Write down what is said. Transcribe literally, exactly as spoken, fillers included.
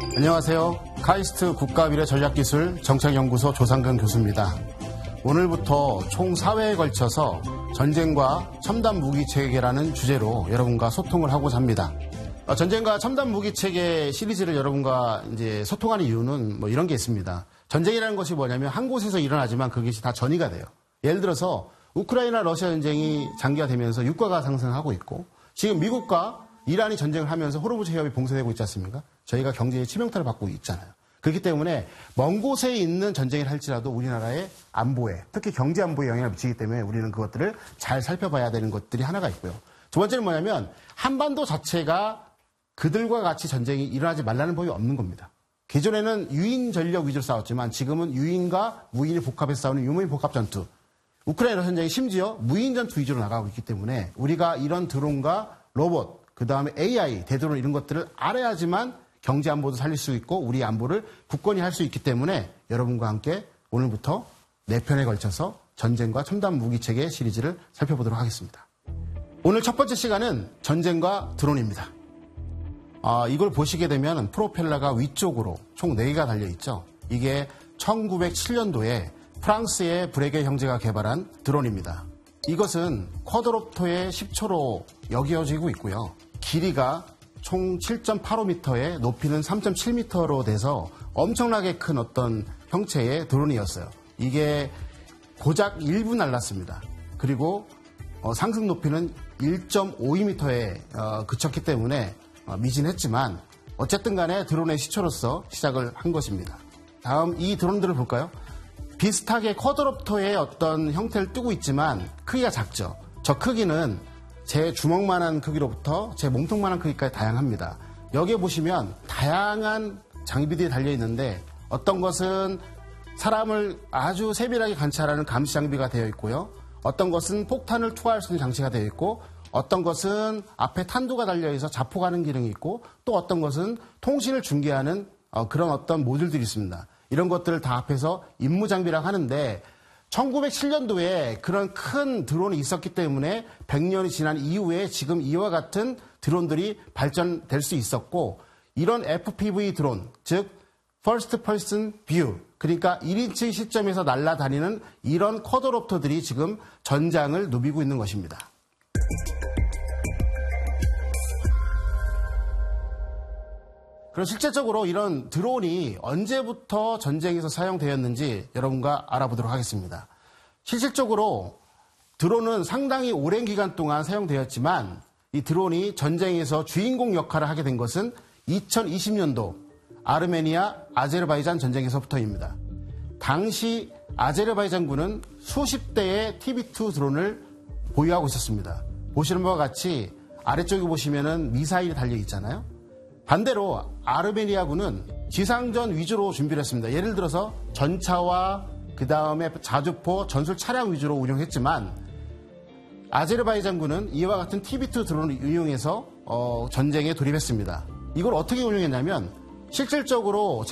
안녕하세요. 카이스트 국가미래전략기술 정책연구소 조상근 교수입니다. 오늘부터 총 사 회에 걸쳐서 전쟁과 첨단 무기체계라는 주제로 여러분과 소통을 하고자 합니다. 전쟁과 첨단 무기체계 시리즈를 여러분과 이제 소통하는 이유는 뭐 이런 게 있습니다. 전쟁이라는 것이 뭐냐면 한 곳에서 일어나지만 그것이 다 전이가 돼요. 예를 들어서 우크라이나 러시아 전쟁이 장기화되면서 유가가 상승하고 있고 지금 미국과 이란이 전쟁을 하면서 호르무즈 해협이 봉쇄되고 있지 않습니까? 저희가 경제의 치명타를 받고 있잖아요. 그렇기 때문에 먼 곳에 있는 전쟁을 할지라도 우리나라의 안보에, 특히 경제 안보에 영향을 미치기 때문에 우리는 그것들을 잘 살펴봐야 되는 것들이 하나가 있고요. 두 번째는 뭐냐면 한반도 자체가 그들과 같이 전쟁이 일어나지 말라는 법이 없는 겁니다. 기존에는 유인 전력 위주로 싸웠지만 지금은 유인과 무인이 복합해서 싸우는 유무인 복합 전투. 우크라이나 전쟁이 심지어 무인 전투 위주로 나가고 있기 때문에 우리가 이런 드론과 로봇, 그 다음에 에이아이, 대드론 이런 것들을 알아야지만 경제 안보도 살릴 수 있고 우리 안보를 굳건히 할 수 있기 때문에 여러분과 함께 오늘부터 네 편에 걸쳐서 전쟁과 첨단 무기체계 시리즈를 살펴보도록 하겠습니다. 오늘 첫 번째 시간은 전쟁과 드론입니다. 아, 이걸 보시게 되면 프로펠러가 위쪽으로 총 네 개가 달려있죠. 이게 천구백칠 년도에 프랑스의 브레게 형제가 개발한 드론입니다. 이것은 쿼드롭터의 십 초로 여겨지고 있고요. 길이가 총 칠 점 팔오 미터에 높이는 삼 점 칠 미터로 돼서 엄청나게 큰 어떤 형체의 드론이었어요. 이게 고작 일 분 날랐습니다. 그리고 어, 상승 높이는 일 점 오이 미터에 어, 그쳤기 때문에 어, 미진했지만 어쨌든 간에 드론의 시초로서 시작을 한 것입니다. 다음 이 드론들을 볼까요? 비슷하게 쿼드롭터의 어떤 형태를 띠고 있지만 크기가 작죠. 저 크기는 제 주먹만한 크기로부터 제 몸통만한 크기까지 다양합니다. 여기에 보시면 다양한 장비들이 달려있는데 어떤 것은 사람을 아주 세밀하게 관찰하는 감시 장비가 되어 있고요. 어떤 것은 폭탄을 투하할 수 있는 장치가 되어 있고 어떤 것은 앞에 탄두가 달려있어 자폭하는 기능이 있고 또 어떤 것은 통신을 중계하는 그런 어떤 모듈들이 있습니다. 이런 것들을 다 합해서 임무장비라고 하는데 천구백칠 년도에 그런 큰 드론이 있었기 때문에 백 년이 지난 이후에 지금 이와 같은 드론들이 발전될 수 있었고 이런 에프피브이 드론, 즉 First Person View, 그러니까 일 인칭 시점에서 날아다니는 이런 쿼드롭터들이 지금 전장을 누비고 있는 것입니다. 그럼 실제적으로 이런 드론이 언제부터 전쟁에서 사용되었는지 여러분과 알아보도록 하겠습니다. 실질적으로 드론은 상당히 오랜 기간 동안 사용되었지만 이 드론이 전쟁에서 주인공 역할을 하게 된 것은 이천이십 년도 아르메니아, 아제르바이잔 전쟁에서부터입니다. 당시 아제르바이잔군은 수십 대의 티비 투 드론을 보유하고 있었습니다. 보시는 바와 같이 아래쪽에 보시면은 미사일이 달려 있잖아요. 반대로 아르메니아군은 지상전 위주로 준비를 했습니다. 예를 들어서 전차와 그 다음에 자주포, 전술 차량 위주로 운용했지만 아제르바이잔군은 이와 같은 티비 투 드론을 이용해서 어, 전쟁에 돌입했습니다. 이걸 어떻게 운용했냐면 실질적으로